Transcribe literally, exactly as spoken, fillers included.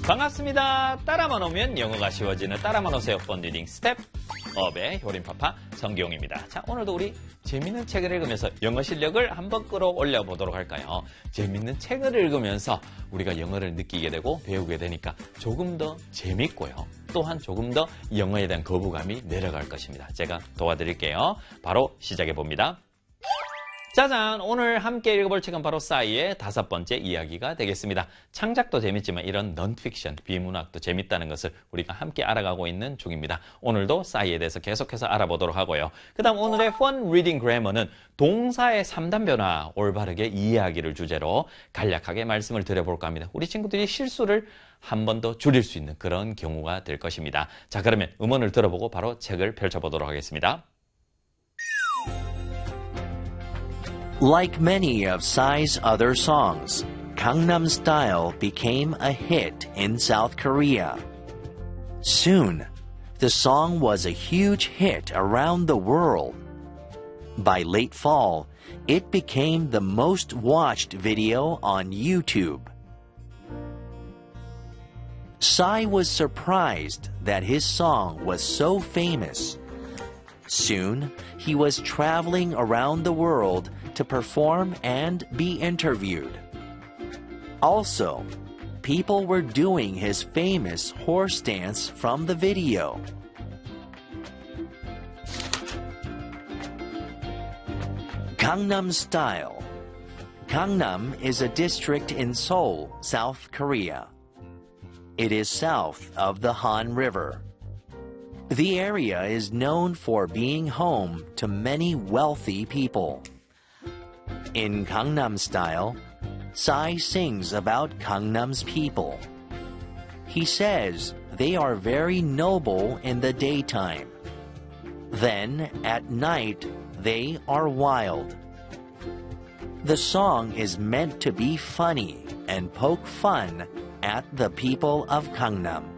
반갑습니다. 따라만 오면 영어가 쉬워지는 따라만 오세요 펀 리딩 스텝업의 효린파파 성기용입니다. 자, 오늘도 우리 재밌는 책을 읽으면서 영어 실력을 한번 끌어올려 보도록 할까요? 재밌는 책을 읽으면서 우리가 영어를 느끼게 되고 배우게 되니까 조금 더 재밌고요. 또한 조금 더 영어에 대한 거부감이 내려갈 것입니다. 제가 도와드릴게요. 바로 시작해 봅니다. 짜잔! 오늘 함께 읽어볼 책은 바로 싸이의 다섯 번째 이야기가 되겠습니다. 창작도 재밌지만 이런 넌픽션, 비문학도 재밌다는 것을 우리가 함께 알아가고 있는 중입니다. 오늘도 싸이에 대해서 계속해서 알아보도록 하고요. 그 다음 오늘의 Fun Reading Grammar는 동사의 삼 단 변화, 올바르게 이해하기를 주제로 간략하게 말씀을 드려볼까 합니다. 우리 친구들이 실수를 한 번 더 줄일 수 있는 그런 경우가 될 것입니다. 자, 그러면 음원을 들어보고 바로 책을 펼쳐보도록 하겠습니다. Like many of Psy's other songs, Gangnam Style became a hit in South Korea. Soon, the song was a huge hit around the world. By late fall, it became the most watched video on YouTube. Psy was surprised that his song was so famous. Soon, he was traveling around the world to perform and be interviewed. Also, people were doing his famous horse dance from the video. Gangnam Style. Gangnam is a district in Seoul, South Korea. It is south of the Han River. The area is known for being home to many wealthy people. In Gangnam Style, Psy sings about Gangnam's people. He says they are very noble in the daytime. Then, at night, they are wild. The song is meant to be funny and poke fun at the people of Gangnam.